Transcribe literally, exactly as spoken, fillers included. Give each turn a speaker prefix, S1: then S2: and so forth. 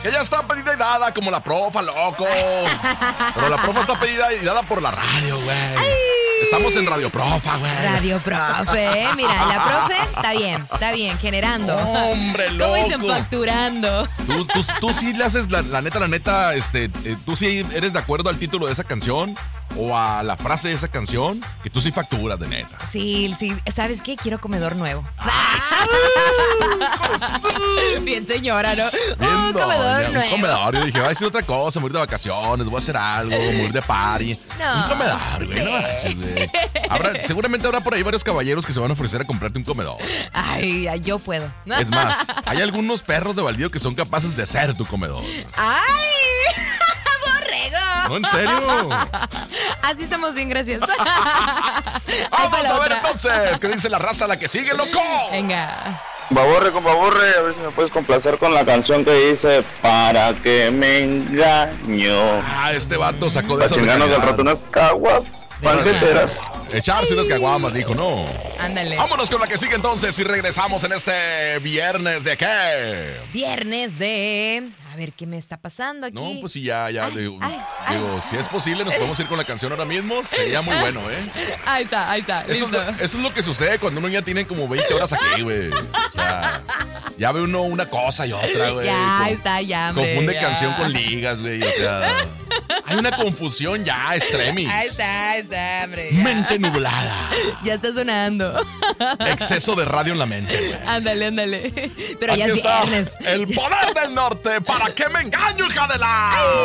S1: Que ya está pedida y dada como la profa, loco. Pero la profa está pedida y dada por la radio, güey. Estamos en Radio Profa, güey.
S2: Radio Profe, mira, la profe está bien, está bien, generando.
S1: Hombre, loco.
S2: ¿Cómo dicen? Facturando.
S1: Tú, tú, tú sí le haces, la, la neta, la neta, este, eh, tú sí eres de acuerdo al título de esa canción o a la frase de esa canción, que tú sí facturas, de neta.
S2: Sí, sí, ¿sabes qué? Quiero comedor nuevo. Bien señora, ¿no?
S1: Bien,
S2: Un comedor
S1: doña,
S2: nuevo.
S1: Un comedor. Yo dije, voy a hacer otra cosa, voy a ir de vacaciones, voy a hacer algo, voy a ir de party.
S2: No,
S1: un comedor, güey,
S2: sí.
S1: no manches, güey. Habrá, seguramente habrá por ahí varios caballeros que se van a ofrecer a comprarte un comedor.
S2: Ay, ay, yo puedo.
S1: Es más, hay algunos perros de baldío que son capaces de ser tu comedor.
S2: ¡Ay! ¡Borrego!
S1: No, en serio.
S2: Así estamos bien, gracias.
S1: Vamos a ver entonces, ¿qué dice la raza a la que sigue, loco?
S2: Venga.
S3: Baborre, con Baborre, a ver si me puedes complacer con la canción que dice ¿Para qué me engaño?
S1: Ah, este vato sacó de
S3: Para
S1: esas
S3: chingarnos del
S1: calidad.
S3: rato unas caguas, panteteras.
S1: Echarse unas caguamas, dijo, no.
S2: Ándale.
S1: Vámonos con la que sigue entonces y regresamos en este viernes de qué.
S2: Viernes de... A ver, ¿qué me está pasando aquí?
S1: No, pues sí, ya, ya.
S2: Ay,
S1: digo,
S2: ay,
S1: digo,
S2: ay.
S1: si es posible, nos podemos ir con la canción ahora mismo. Sería muy bueno, ¿eh?
S2: Ahí está, ahí está.
S1: Eso es,
S2: listo.
S1: lo, eso es lo que sucede cuando uno ya tiene como veinte horas aquí, güey. O sea, ya ve uno una cosa y otra, güey.
S2: Ya, ahí
S1: Con-
S2: está, ya, hombre,
S1: Confunde
S2: ya.
S1: canción con ligas, güey. O sea, hay una confusión ya, extremis.
S2: Ahí está, ahí está, hombre. ya.
S1: Mente nublada.
S2: Ya está sonando.
S1: Exceso de radio en la mente, güey.
S2: Ándale, ándale. Pero
S1: Aquí
S2: ya es
S1: está
S2: viernes.
S1: el poder del norte. ¿Para qué me engaño, hija de la?